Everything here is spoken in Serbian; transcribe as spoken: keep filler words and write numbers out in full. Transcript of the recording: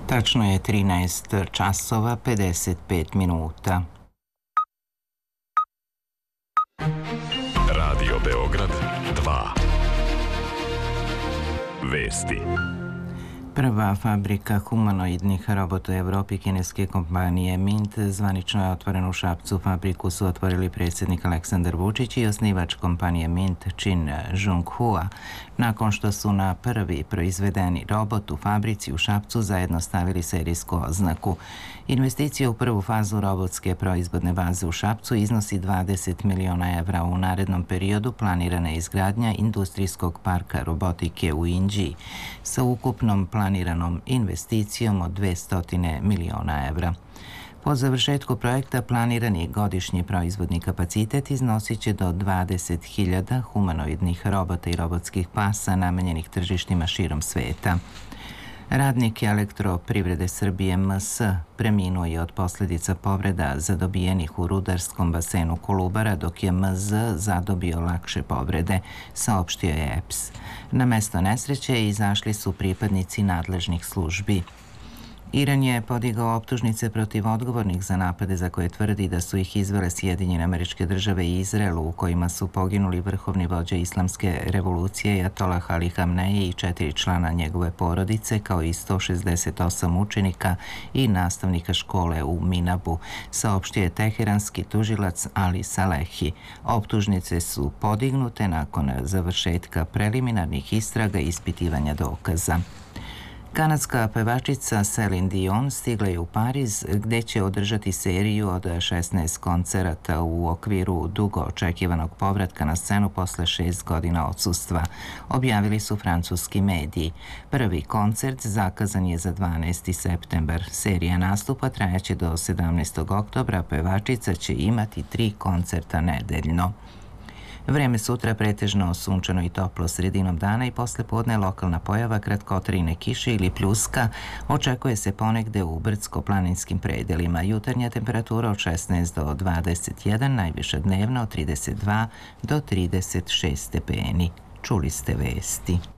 Tačno je trinaest časova pedeset pet minuta. Radio Beograd dva. Vesti. Prva fabrika humanoidnih robota u Evropi kineske kompanije Mint zvanično je otvorena u Šapcu. Fabriku su otvorili predsjednik Aleksandar Vučić i osnivač kompanije Mint Chin Junghua, nakon što su na prvi proizvedeni robot u fabrici u Šapcu zajedno stavili serijsku oznaku. Investicija u prvu fazu robotske proizvodne baze u Šapcu iznosi dvadeset miliona evra. U narednom periodu planirana je izgradnja industrijskog parka robotike u Inđiji sa ukupnom planiranom investicijom od dvesta miliona evra. Po završetku projekta planirani godišnji proizvodni kapacitet iznosit će do dvadeset hiljada humanoidnih robota i robotskih pasa namenjenih tržištima širom sveta. Radnik Elektroprivrede Srbije M S preminuo je od posljedica povreda zadobijenih u rudarskom basenu Kolubara, dok je M Z zadobio lakše povrede, saopštio je E P S. Na mesto nesreće izašli su pripadnici nadležnih službi. Iran je podigao optužnice protiv odgovornih za napade za koje tvrdi da su ih izvele Sjedinjene Američke Države i Izrael, u kojima su poginuli vrhovni vođa islamske revolucije Ajatolah Ali Hamneji i četiri člana njegove porodice, kao i sto šezdeset osam učenika i nastavnika škole u Minabu, saopštio je teheranski tužilac Ali Salehi. Optužnice su podignute nakon završetka preliminarnih istraga i ispitivanja dokaza. Kanadska pevačica Celine Dion stigla je u Pariz, gde će održati seriju od šesnaest koncerata u okviru dugo očekivanog povratka na scenu posle šest godina odsustva, objavili su francuski mediji. Prvi koncert zakazan je za dvanaesti septembar. Serija nastupa trajaće do sedamnaestog oktobra, pevačica će imati tri koncerta nedeljno. Vreme sutra pretežno sunčano i toplo sredinom dana i posle podne lokalna pojava kratkotrajne kiše ili pljuska. Očekuje se ponegde u brdsko-planinskim predelima. Jutarnja temperatura od šesnaest do dvadeset jedan, najviša dnevna od trideset dva do trideset šest stepeni. Čuli ste vesti.